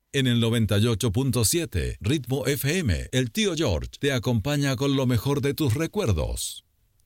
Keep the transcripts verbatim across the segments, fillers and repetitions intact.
En el noventa y ocho punto siete, Ritmo F M, el tío George te acompaña con lo mejor de tus recuerdos.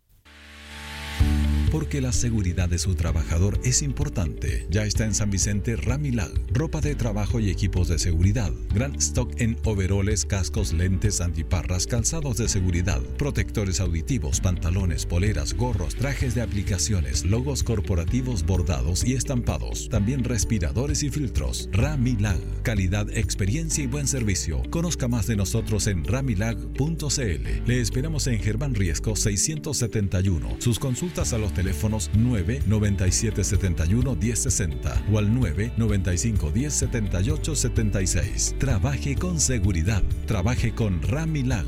Porque la seguridad de su trabajador es importante. Ya está en San Vicente Ramilag, ropa de trabajo y equipos de seguridad. Gran stock en overoles, cascos, lentes, antiparras, calzados de seguridad, protectores auditivos, pantalones, poleras, gorros, trajes de aplicaciones, logos corporativos bordados y estampados. También respiradores y filtros. Ramilag, calidad, experiencia y buen servicio. Conozca más de nosotros en ramilag punto c l. Le esperamos en Germán Riesco seiscientos setenta y uno. Sus consultas a los teléfonos nueve noventa y siete setenta y uno diez sesenta o al nueve noventa y cinco diez setenta y ocho setenta y seis. Trabaje con seguridad. Trabaje con Ramilag.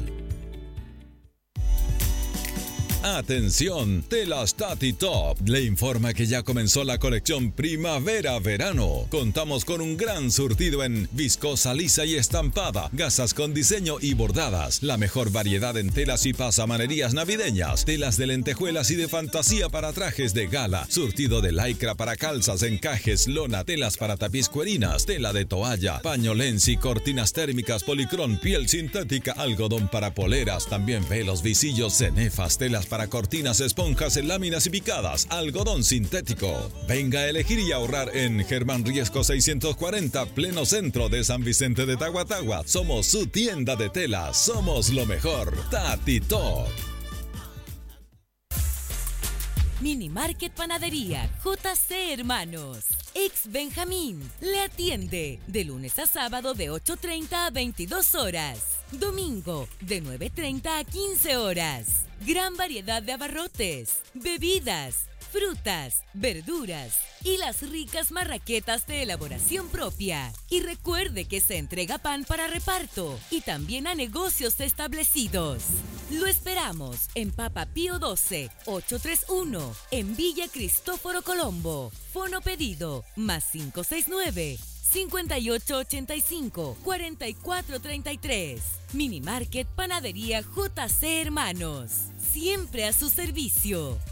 Atención, Telas Tati Top le informa que ya comenzó la colección Primavera-Verano. Contamos con un gran surtido en viscosa lisa y estampada, gasas con diseño y bordadas, la mejor variedad en telas y pasamanerías navideñas, telas de lentejuelas y de fantasía para trajes de gala, surtido de lycra para calzas, encajes, lona, telas para tapiz cuerinas, tela de toalla, paño lenzi, cortinas térmicas, policrón, piel sintética, algodón para poleras, también velos, visillos, cenefas, telas para cortinas, esponjas en láminas y picadas, algodón sintético. Venga a elegir y ahorrar en Germán Riesco seiscientos cuarenta, pleno centro de San Vicente de Tahuatahua. Somos su tienda de telas, somos lo mejor. Tati Top. Mini Market Panadería J C Hermanos. Ex Benjamín le atiende de lunes a sábado de ocho treinta a veintidós horas. Domingo de nueve treinta a quince horas. Gran variedad de abarrotes, bebidas, frutas, verduras y las ricas marraquetas de elaboración propia. Y recuerde que se entrega pan para reparto y también a negocios establecidos. Lo esperamos en Papa Pío doce, ochocientos treinta y uno, en Villa Cristóforo Colombo. Fono pedido, más cinco seis nueve, cinco ocho ocho cinco, cuatro cuatro tres tres. Mini Market Panadería J C Hermanos. Siempre a su servicio.